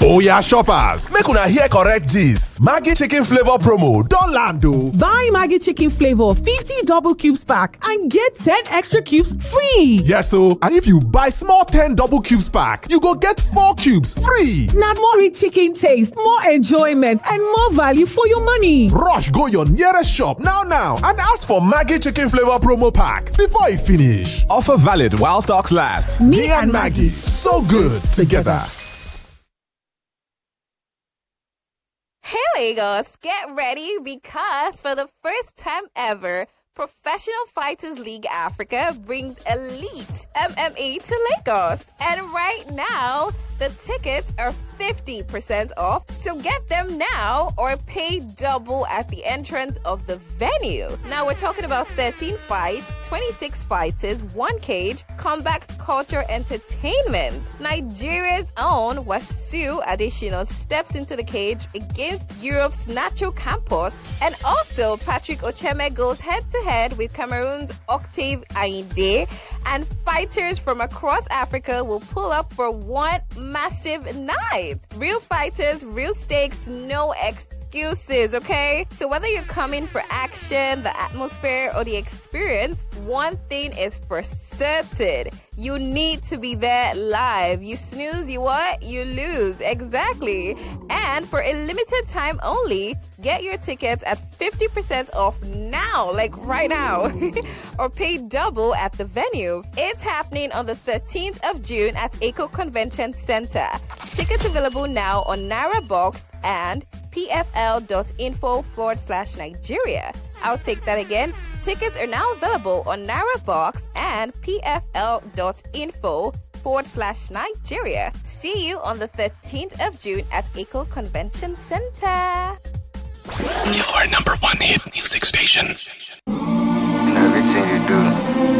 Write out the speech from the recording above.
Oya shoppers, make una hear correct gist. Maggi chicken flavor promo don land o. Buy Maggi chicken flavor 50 double cubes pack and get 10 extra cubes free. Yes o, and if you buy small 10 double cubes pack, you go get 4 cubes free. Na more rich chicken taste, more enjoyment and more value for your money. Rush go your nearest shop now and ask for Maggi chicken flavor promo pack before e finish. Offer valid while stocks last. Me and Maggi, so good together. Hey Lagos, get ready because for the first time ever, Professional Fighters League Africa brings elite MMA to Lagos. And right now, the tickets are 50% off, so get them now or pay double at the entrance of the venue. Now we're talking about 13 fights, 26 fighters, 1 cage, combat culture entertainment. Nigeria's own Wasiu Adesina steps into the cage against Europe's Nacho Campos, and also Patrick Ocheme goes head-to-head with Cameroon's Octave Ainde, and fighters from across Africa will pull up for one massive night. Real fighters, real stakes, no excuses, okay? So whether you're coming for action, the atmosphere, or the experience, one thing is for certain. You need to be there live. You snooze, you what? You lose. Exactly. And for a limited time only, get your tickets at 50% off now, like right now, or pay double at the venue. It's happening on the 13th of June at Eco Convention Center. Tickets available now on NairaBox and pfl.info/Nigeria. I'll take that again. Tickets are now available on NairaBox and pfl.info/Nigeria. See you on the 13th of June at Eco Convention Center. Your number 1 hit music station. In everything you do.